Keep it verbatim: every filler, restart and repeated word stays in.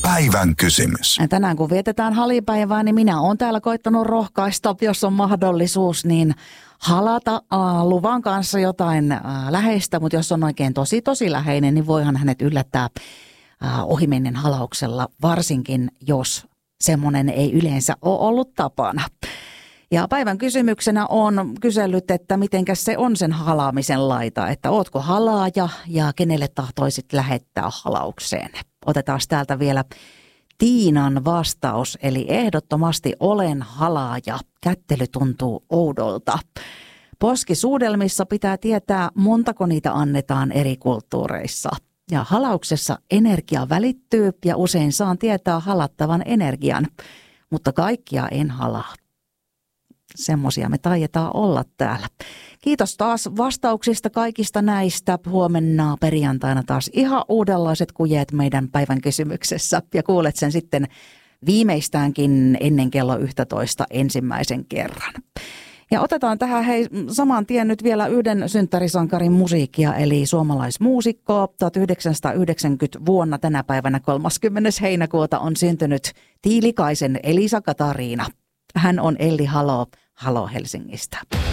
Päivän kysymys. Tänään kun vietetään halipäivää, niin minä olen täällä koittanut rohkaista, jos on mahdollisuus, niin halata äh, luvan kanssa jotain äh, läheistä, mutta jos on oikein tosi tosi läheinen, niin voihan hänet yllättää äh, ohimennen halauksella, varsinkin jos semmoinen ei yleensä ole ollut tapana. Ja päivän kysymyksenä on kysellyt, että mitenkäs se on sen halaamisen laita, että ootko halaaja ja kenelle tahtoisit lähettää halaukseen. Otetaan täältä vielä Tiinan vastaus, eli ehdottomasti olen halaaja. Kättely tuntuu oudolta. Poskisuudelmissa pitää tietää, montako niitä annetaan eri kulttuureissa. Ja halauksessa energia välittyy ja usein saan tietää halattavan energian, mutta kaikkia en halaa. Semmoisia me taidetaan olla täällä. Kiitos taas vastauksista kaikista näistä. Huomenna perjantaina taas ihan uudenlaiset kujeet meidän päivän kysymyksessä. Ja kuulet sen sitten viimeistäänkin ennen kello yksitoista ensimmäisen kerran. Ja otetaan tähän hei, saman tien nyt vielä yhden synttärisankarin musiikkia, eli suomalaismuusikko. tuhatyhdeksänsataayhdeksänkymmentä vuonna tänä päivänä kolmaskymmenes heinäkuuta on syntynyt Tiilikaisen Elisa Katariina. Hän on Elli Halo, Halo Helsingistä.